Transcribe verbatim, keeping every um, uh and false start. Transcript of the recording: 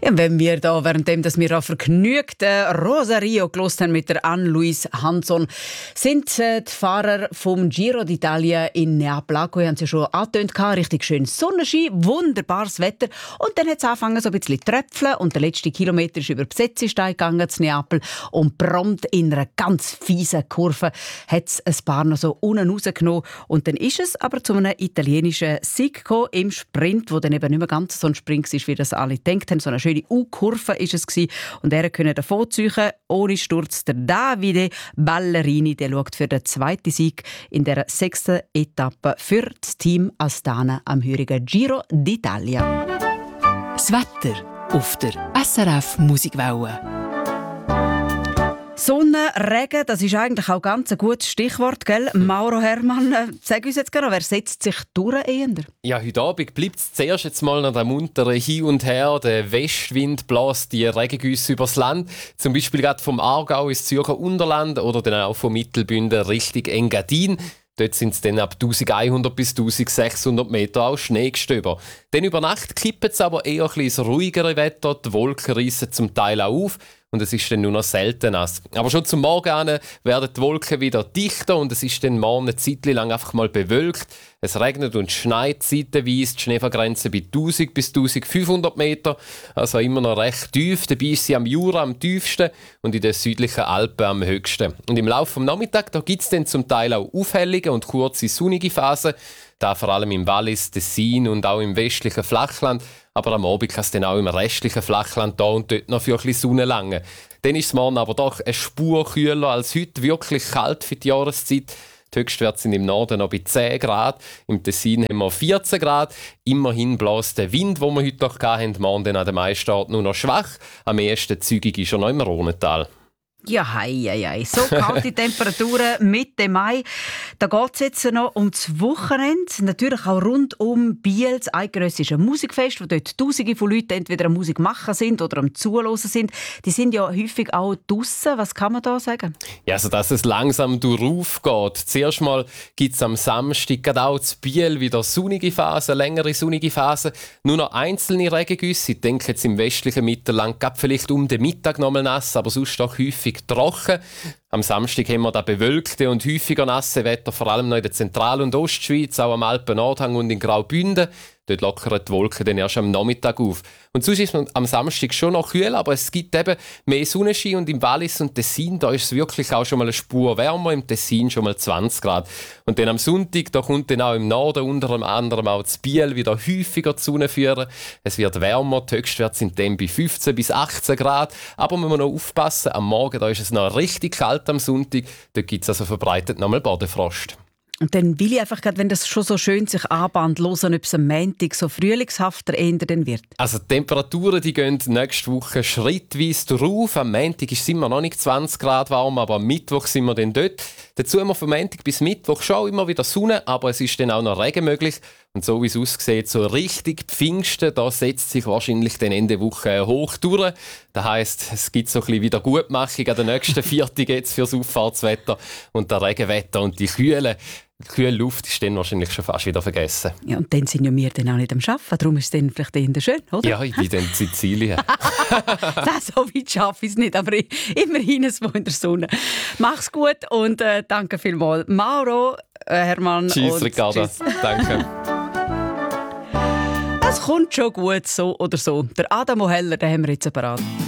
Ja, wenn wir da, währenddem dass wir auch vergnügt äh, Rosario gelost haben mit der Anne-Louise Hansson, sind äh, die Fahrer vom Giro d'Italia in Neapel angekommen. Haben sie schon angetönt, richtig schön Sonnenschein, wunderbares Wetter. Und dann hat es angefangen so ein bisschen zu tröpfeln und der letzte Kilometer ist über Besetzestein gegangen zu Neapel und prompt in einer ganz fiesen Kurve hat es ein paar noch so unten rausgenommen. Und dann ist es aber zu einem italienischen Sieg gekommen im Sprint, wo dann eben nicht mehr ganz so ein Sprint war, wie das alle gedacht haben. So eine schöne U-Kurve war es gewesen. Und er konnte davonziehen, ohne Sturz. Der Davide Ballerini, der schaut für den zweiten Sieg in der sechsten Etappe für das Team Astana am heurigen Giro d'Italia. Das Wetter auf der S R F Musikwelle. Sonne, Regen, das ist eigentlich auch ganz ein gutes Stichwort, gell? Mauro Hermann, äh, sag uns jetzt gerne, wer setzt sich durch eher? Ja, heute Abend bleibt es zuerst jetzt mal nach dem munteren Hin und Her. Der Westwind bläst die Regengüsse übers Land. Zum Beispiel gerade vom Aargau ins Zürcher Unterland oder dann auch vom Mittelbünden Richtung Engadin. Dort sind es dann ab elfhundert bis sechzehnhundert Meter auch Schneegestöber. Dann über Nacht kippt es aber eher ein bisschen ins ruhigere Wetter. Die Wolken reissen zum Teil auch auf. Und es ist dann nur noch selten nass. Aber schon zum Morgen werden die Wolken wieder dichter und es ist dann morgen eine Zeit lang einfach mal bewölkt. Es regnet und schneit zeitweise, die Schneefallgrenze bei tausend bis eintausendfünfhundert Meter, also immer noch recht tief. Dabei ist sie am Jura am tiefsten und in den südlichen Alpen am höchsten. Und im Laufe des Nachmittags gibt es dann zum Teil auch Aufhellungen und kurze sonnige Phasen. Da vor allem im Wallis, Tessin und auch im westlichen Flachland. Aber am Abend kann es dann auch im restlichen Flachland da und dort noch für ein bisschen Sonne lange. Dann ist es morgen aber doch eine Spur kühler als heute, wirklich kalt für die Jahreszeit. Die Höchstwerte sind im Norden noch bei zehn Grad, im Tessin haben wir vierzehn Grad. Immerhin bläst der Wind, den wir heute noch hatten, morgen dann an den meisten Orten nur noch schwach. Am ehesten zügig ist er noch im Rhonental. Ja, hei, hei, hei. So kalte Temperaturen Mitte Mai. Da geht es jetzt noch um das Wochenende. Natürlich auch rund um Biel, das eidgenössische Musikfest, wo dort Tausende von Leuten entweder am Musik machen sind oder am Zuhören sind. Die sind ja häufig auch draussen. Was kann man da sagen? Ja, also dass es langsam darauf geht. Zuerst mal gibt es am Samstag gerade auch in Biel wieder sonnige Phasen, längere sonnige Phasen. Nur noch einzelne Regengüsse. Ich denke jetzt im westlichen Mittelland gab vielleicht um den Mittag noch mal nass, aber sonst auch häufig trocken. Am Samstag haben wir das bewölkte und häufiger nasse Wetter, vor allem noch in der Zentral- und Ostschweiz, auch am Alpen-Nordhang und in Graubünden. Dort lockern die Wolken dann erst am Nachmittag auf. Und sonst ist es am Samstag schon noch kühl, aber es gibt eben mehr Sonnenschein und im Wallis und Tessin, da ist es wirklich auch schon mal eine Spur wärmer, im Tessin schon mal zwanzig Grad. Und dann am Sonntag, da kommt dann auch im Norden unter anderem auch das Biel wieder häufiger die Sonne führen. Es wird wärmer, die Höchstwerte sind dann bei fünfzehn bis achtzehn Grad. Aber man muss noch aufpassen, am Morgen da ist es noch richtig kalt am Sonntag, dort gibt es also verbreitet nochmal Bodenfrost. Und dann will ich einfach, wenn das schon so schön sich anbahnt, hören, ob es am Montag so frühlingshafter ändern wird. Also die Temperaturen die gehen nächste Woche schrittweise drauf. Am Montag ist es immer noch nicht zwanzig Grad warm, aber am Mittwoch sind wir dann dort. Dazu haben wir von Montag bis Mittwoch schon immer wieder Sonne, aber es ist dann auch noch Regen möglich. Und so wie es aussieht, so richtig Pfingsten, da setzt sich wahrscheinlich dann Ende Woche hoch durch. Das heisst, es gibt so ein bisschen Wiedergutmachung an der nächsten Viertel jetzt fürs Auffahrtswetter und der Regenwetter und die Kühle. Die kühle Luft ist dann wahrscheinlich schon fast wieder vergessen. Ja, und dann sind ja wir dann auch nicht am Arbeiten, darum ist es dann vielleicht eher schön, oder? Ja, ich bin dann in Sizilien. Das, so weit schaffe ich es nicht, aber immerhin ein in der Sonne. Mach's gut und äh, danke vielmals. Mauro, äh, Hermann. Tschüss, und Ricarda. Tschüss. Danke. Es kommt schon gut, so oder so. Der Adam Oheller, den haben wir jetzt parat.